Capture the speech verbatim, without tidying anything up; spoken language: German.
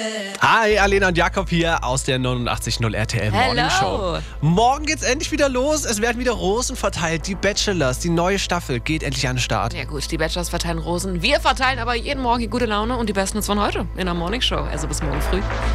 Hi, Alena und Jakob hier aus der neunundachtzig Komma null R T L Morning Show. Morgen geht's endlich wieder los. Es werden wieder Rosen verteilt. Die Bachelors, die neue Staffel geht endlich an den Start. Ja gut, die Bachelors verteilen Rosen. Wir verteilen aber jeden Morgen die gute Laune und die besten News von heute in der Morning Show. Also bis morgen früh.